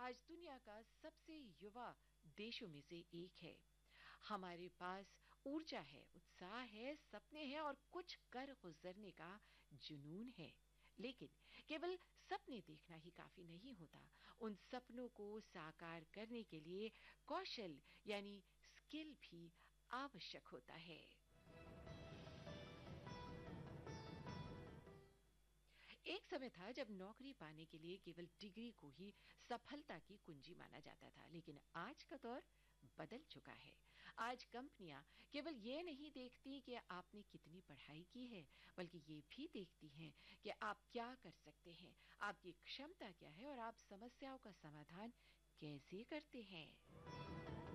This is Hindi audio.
आज दुनिया का सबसे युवा देशों में से एक है। हमारे पास ऊर्जा है, उत्साह है, सपने हैं और कुछ कर गुजरने का जुनून है। लेकिन केवल सपने देखना ही काफी नहीं होता। उन सपनों को साकार करने के लिए कौशल यानी स्किल भी आवश्यक होता है। एक समय था जब नौकरी पाने के लिए केवल डिग्री को ही सफलता की कुंजी माना जाता था, लेकिन आज का दौर बदल चुका है। आज कंपनियां केवल ये नहीं देखती कि आपने कितनी पढ़ाई की है, बल्कि ये भी देखती हैं कि आप क्या कर सकते हैं, आपकी क्षमता क्या है और आप समस्याओं का समाधान कैसे करते हैं।